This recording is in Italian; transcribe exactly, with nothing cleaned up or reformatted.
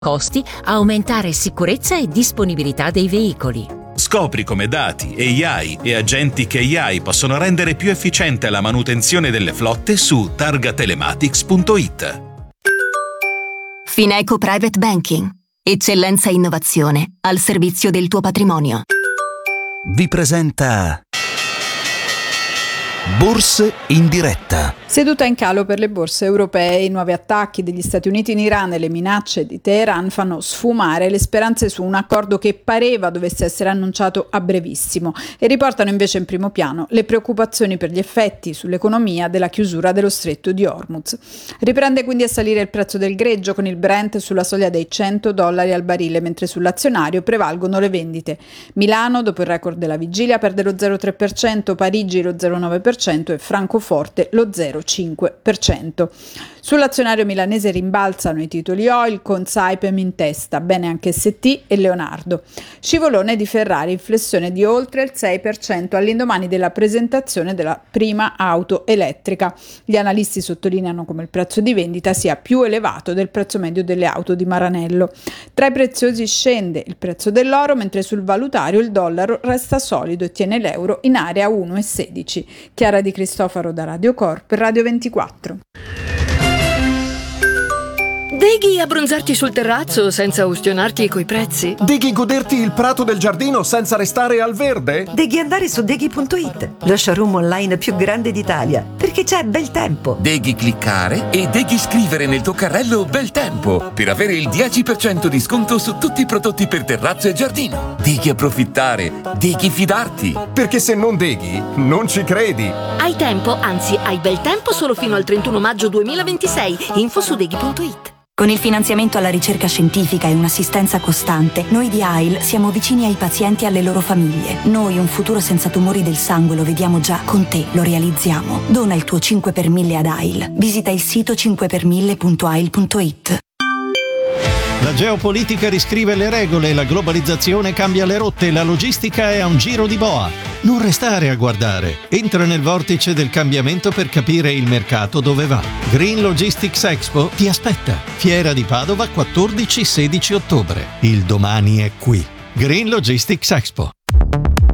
costi, aumentare sicurezza e disponibilità dei veicoli. Scopri come dati, A I e agenti A I possono rendere più efficiente la manutenzione delle flotte su targa telematics punto it. Fineco Private Banking. Eccellenza e innovazione al servizio del tuo patrimonio. Vi presenta Borse in diretta. Seduta in calo per le borse europee, i nuovi attacchi degli Stati Uniti in Iran e le minacce di Teheran fanno sfumare le speranze su un accordo che pareva dovesse essere annunciato a brevissimo e riportano invece in primo piano le preoccupazioni per gli effetti sull'economia della chiusura dello stretto di Hormuz. Riprende quindi a salire il prezzo del greggio con il Brent sulla soglia dei cento dollari al barile, mentre sull'azionario prevalgono le vendite. Milano, dopo il record della vigilia, perde lo zero virgola tre per cento, Parigi lo zero virgola nove per cento e Francoforte lo zero virgola cinque per cento. Sull'azionario milanese rimbalzano i titoli oil con Saipem in testa, bene anche S T e Leonardo. Scivolone di Ferrari, flessione di oltre il sei per cento all'indomani della presentazione della prima auto elettrica. Gli analisti sottolineano come il prezzo di vendita sia più elevato del prezzo medio delle auto di Maranello. Tra i preziosi scende il prezzo dell'oro, mentre sul valutario il dollaro resta solido e tiene l'euro in area uno virgola sedici. Chiara Di Cristofaro da Radio Corp per Radio ventiquattro. Deghi abbronzarti sul terrazzo senza ustionarti coi prezzi? Deghi goderti il prato del giardino senza restare al verde? Deghi andare su deghi punto it, lo showroom online più grande d'Italia, perché c'è bel tempo. Deghi cliccare e deghi scrivere nel tuo carrello bel tempo per avere il dieci per cento di sconto su tutti i prodotti per terrazzo e giardino. Deghi approfittare, deghi fidarti. Perché se non deghi, non ci credi. Hai tempo, anzi hai bel tempo solo fino al trentuno maggio duemilaventisei. Info su deghi punto it. Con il finanziamento alla ricerca scientifica e un'assistenza costante, noi di A I L siamo vicini ai pazienti e alle loro famiglie. Noi un futuro senza tumori del sangue lo vediamo già, con te lo realizziamo. Dona il tuo cinque per mille ad A I L. Visita il sito cinque per mille punto a i l punto it. La geopolitica riscrive le regole, la globalizzazione cambia le rotte, la logistica è a un giro di boa. Non restare a guardare. Entra nel vortice del cambiamento per capire il mercato dove va. Green Logistics Expo ti aspetta. Fiera di Padova quattordici sedici ottobre. Il domani è qui. Green Logistics Expo.